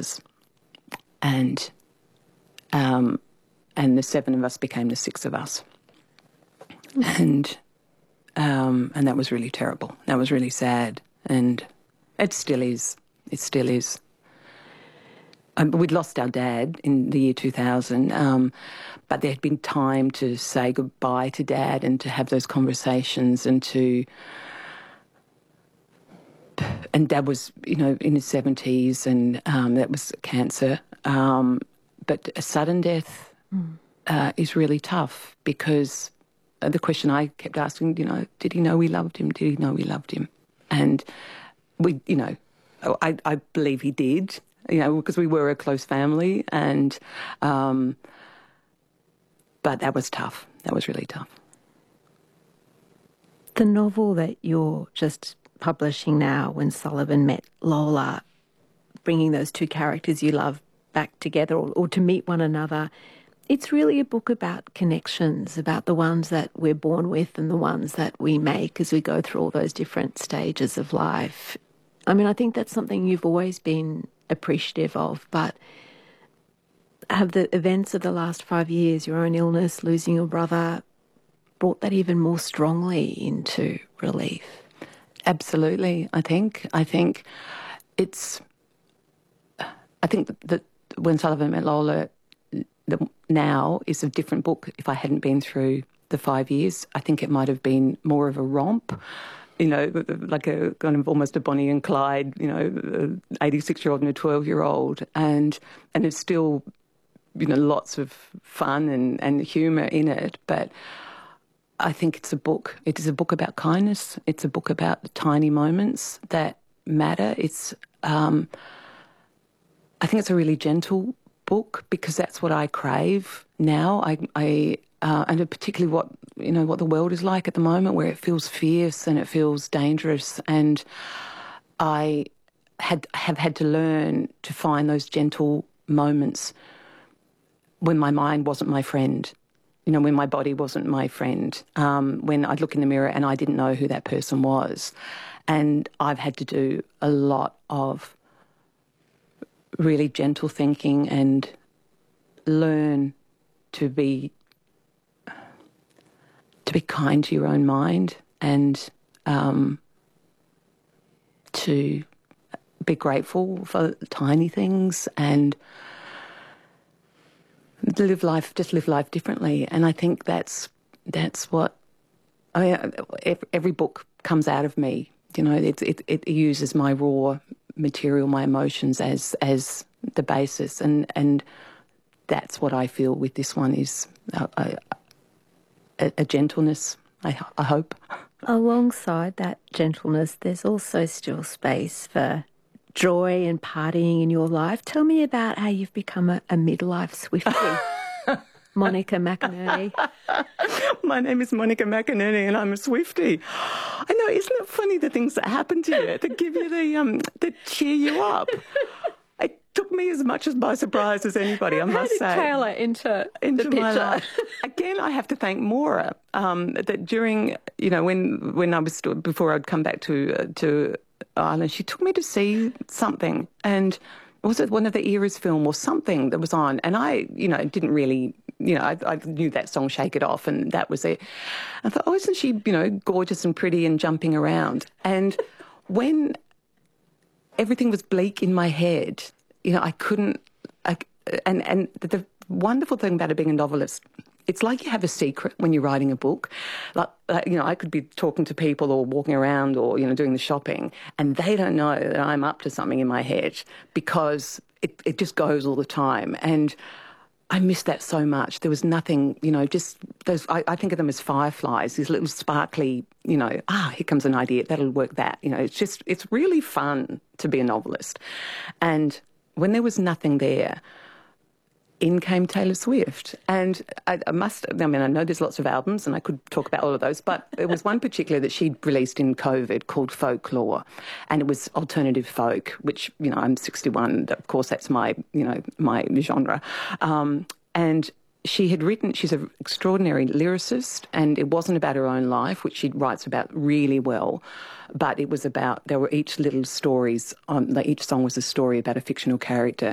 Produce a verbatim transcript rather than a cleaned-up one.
brothers. And um, and the seven of us became the six of us. And um, and that was really terrible. That was really sad. And it still is. It still is. Um, we'd lost our dad in the year two thousand, um, but there had been time to say goodbye to Dad and to have those conversations and to... And Dad was, you know, in his seventies, and um, that was cancer. Um, but a sudden death mm. uh, is really tough, because uh, the question I kept asking, you know, did he know we loved him? Did he know we loved him? And we, you know, I, I believe he did, you know, because we were a close family, and um, but that was tough. That was really tough. The novel that you're just publishing now, When Sullivan Met Lola, bringing those two characters you love back together, or, or to meet one another, it's really a book about connections, about the ones that we're born with and the ones that we make as we go through all those different stages of life. I mean, I think that's something you've always been appreciative of, but have the events of the last five years, your own illness, losing your brother, brought that even more strongly into relief? Absolutely, I think. I think it's... I think that, that When Sullivan Met Lola the, now is a different book. If I hadn't been through the five years, I think it might have been more of a romp, you know, like a kind of almost a Bonnie and Clyde, you know, an eighty-six-year-old and a twelve-year-old. And, and there's still, you know, lots of fun and, and humour in it, but... I think it's a book. It is a book about kindness. It's a book about the tiny moments that matter. It's, um, I think it's a really gentle book, because that's what I crave now. I, I uh, and particularly what, you know, what the world is like at the moment, where it feels fierce and it feels dangerous. And I had have had to learn to find those gentle moments when my mind wasn't my friend. You know, when my body wasn't my friend, um, when I'd look in the mirror and I didn't know who that person was. And I've had to do a lot of really gentle thinking and learn to be to be kind to your own mind, and um, to be grateful for tiny things, and live life, just live life differently. And I think that's that's what, I mean, every book comes out of me. You know, it, it, it uses my raw material, my emotions as as the basis, and and that's what I feel with this one, is a, a, a gentleness, I, I hope. Alongside that gentleness, there's also still space for joy and partying in your life. Tell me about how you've become a, a midlife Swiftie. Monica McInerney. My name is Monica McInerney and I'm a Swiftie. I know, isn't it funny the things that happen to you, that give you the, um, that cheer you up? It took me as much as by surprise as anybody, I must say. How did Taylor into, into the picture? My life. Again, I have to thank Maura, um, that during, you know, when, when I was, still, before I'd come back to, uh, to Ireland, she took me to see something, and was it one of the Eras film or something that was on, and I, you know, didn't really, you know, I, I knew that song, Shake It Off, and that was it. I thought, oh, isn't she, you know, gorgeous and pretty and jumping around? And when everything was bleak in my head, you know, I couldn't, I, and, and the wonderful thing about it being a novelist, it's like you have a secret when you're writing a book. Like, like, you know, I could be talking to people or walking around or, you know, doing the shopping, and they don't know that I'm up to something in my head, because it, it just goes all the time. And I miss that so much. There was nothing, you know, just those, I, I think of them as fireflies, these little sparkly, you know, ah, here comes an idea, that'll work that. You know, it's just, it's really fun to be a novelist. And when there was nothing there, in came Taylor Swift. And I, I must, I mean, I know there's lots of albums and I could talk about all of those, but there was one particular that she'd released in COVID called Folklore, and it was alternative folk, which, you know, I'm sixty-one, of course that's my, you know, my genre. Um, and she had written, she's an extraordinary lyricist, and it wasn't about her own life, which she writes about really well, but it was about, there were each little stories, on, like each song was a story about a fictional character.